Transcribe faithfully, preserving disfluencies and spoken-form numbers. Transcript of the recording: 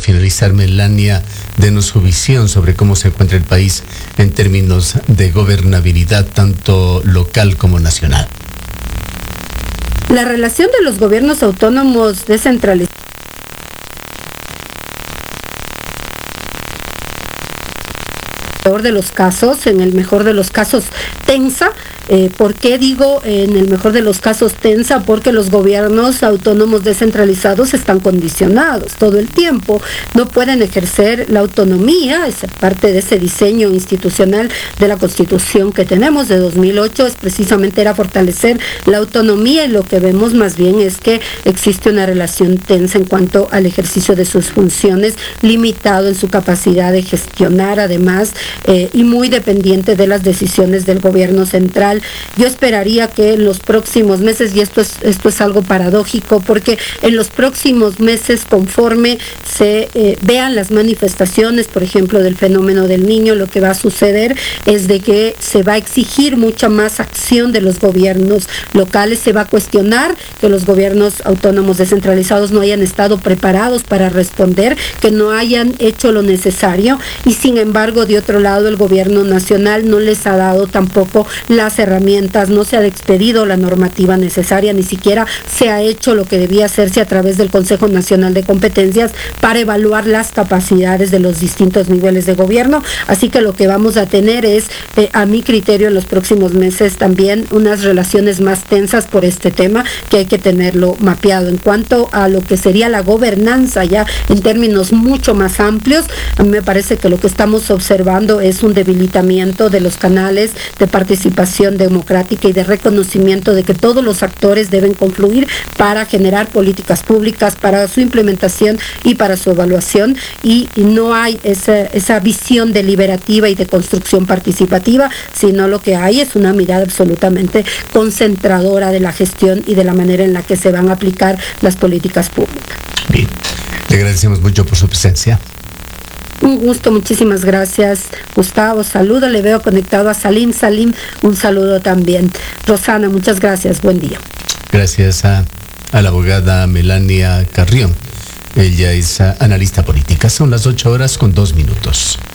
finalizar, Melania, denos su visión sobre cómo se encuentra el país en términos de gobernabilidad, tanto local como nacional. La relación de los gobiernos autónomos descentralizados de los casos, en el mejor de los casos tensa. Eh, ¿Por qué digo eh, en el mejor de los casos tensa? Porque los gobiernos autónomos descentralizados están condicionados todo el tiempo, no pueden ejercer la autonomía. Es parte de ese diseño institucional de la Constitución que tenemos de dos mil ocho, es precisamente era fortalecer la autonomía, y lo que vemos más bien es que existe una relación tensa en cuanto al ejercicio de sus funciones, limitado en su capacidad de gestionar además, eh, y muy dependiente de las decisiones del gobierno central. Yo esperaría que en los próximos meses, y esto es, esto es algo paradójico, porque en los próximos meses, conforme se eh, vean las manifestaciones, por ejemplo, del fenómeno del Niño, lo que va a suceder es de que se va a exigir mucha más acción de los gobiernos locales, se va a cuestionar que los gobiernos autónomos descentralizados no hayan estado preparados para responder, que no hayan hecho lo necesario, y sin embargo, de otro lado, el gobierno nacional no les ha dado tampoco las herramientas, no se ha expedido la normativa necesaria, ni siquiera se ha hecho lo que debía hacerse a través del Consejo Nacional de Competencias para evaluar las capacidades de los distintos niveles de gobierno. Así que lo que vamos a tener es, eh, a mi criterio, en los próximos meses también unas relaciones más tensas por este tema, que hay que tenerlo mapeado. En cuanto a lo que sería la gobernanza ya en términos mucho más amplios, a mí me parece que lo que estamos observando es un debilitamiento de los canales de participación democrática y de reconocimiento de que todos los actores deben confluir para generar políticas públicas, para su implementación y para su evaluación, y, y no hay esa, esa visión deliberativa y de construcción participativa, sino lo que hay es una mirada absolutamente concentradora de la gestión y de la manera en la que se van a aplicar las políticas públicas. Bien, le agradecemos mucho por su presencia. Un gusto, muchísimas gracias, Gustavo. Saludo, le veo conectado a Salim. Salim, un saludo también. Rosana, muchas gracias, buen día. Gracias a, a la abogada Melania Carrión. Ella es analista política. Son las ocho horas con dos minutos.